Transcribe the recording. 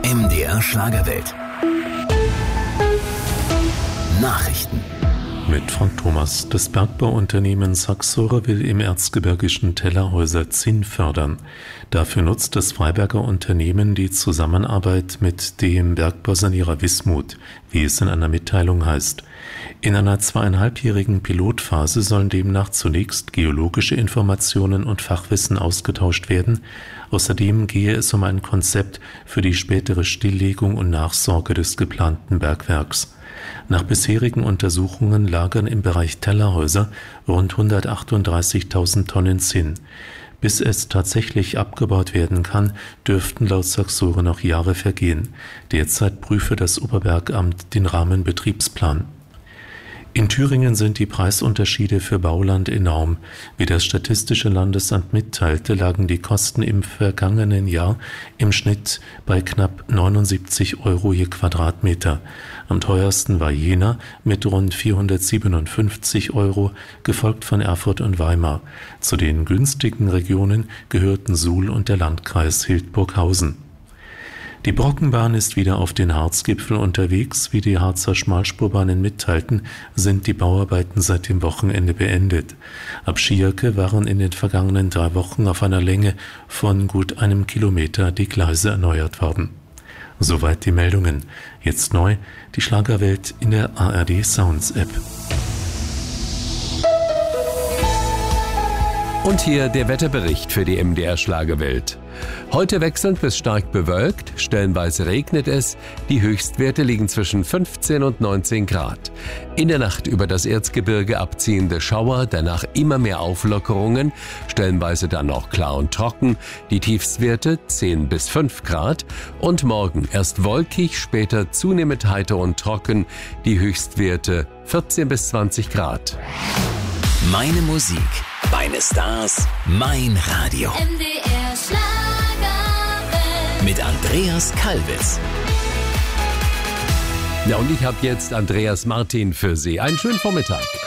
MDR Schlagerwelt. Nachrichten. Mit Frank Thomas. Das Bergbauunternehmen Saxora will im erzgebirgischen Tellerhäuser Zinn fördern. Dafür nutzt das Freiberger Unternehmen die Zusammenarbeit mit dem Bergbausanierer Wismut, wie es in einer Mitteilung heißt. In einer 2,5-jährigen Pilotphase sollen demnach zunächst geologische Informationen und Fachwissen ausgetauscht werden. Außerdem gehe es um ein Konzept für die spätere Stilllegung und Nachsorge des geplanten Bergwerks. Nach bisherigen Untersuchungen lagern im Bereich Tellerhäuser rund 138.000 Tonnen Zinn. Bis es tatsächlich abgebaut werden kann, dürften laut Saxora noch Jahre vergehen. Derzeit prüfe das Oberbergamt den Rahmenbetriebsplan. In Thüringen sind die Preisunterschiede für Bauland enorm. Wie das Statistische Landesamt mitteilte, lagen die Kosten im vergangenen Jahr im Schnitt bei knapp 79 € je Quadratmeter. Am teuersten war Jena mit rund 457 €, gefolgt von Erfurt und Weimar. Zu den günstigen Regionen gehörten Suhl und der Landkreis Hildburghausen. Die Brockenbahn ist wieder auf den Harzgipfel unterwegs. Wie die Harzer Schmalspurbahnen mitteilten, sind die Bauarbeiten seit dem Wochenende beendet. Ab Schierke waren in den vergangenen 3 Wochen auf einer Länge von gut 1 Kilometer die Gleise erneuert worden. Soweit die Meldungen. Jetzt neu die Schlagerwelt in der ARD Sounds App. Und hier der Wetterbericht für die MDR Schlagerwelt. Heute wechselnd bis stark bewölkt, stellenweise regnet es, die Höchstwerte liegen zwischen 15 und 19 Grad. In der Nacht über das Erzgebirge abziehende Schauer, danach immer mehr Auflockerungen, stellenweise dann auch klar und trocken, die Tiefstwerte 10 bis 5 Grad und morgen erst wolkig, später zunehmend heiter und trocken, die Höchstwerte 14 bis 20 Grad. Meine Musik, meine Stars, mein Radio. MDR Schlagerwelt. Mit Andreas Kalbitz. Ja, und ich habe jetzt Andreas Martin für Sie. Einen schönen Vormittag.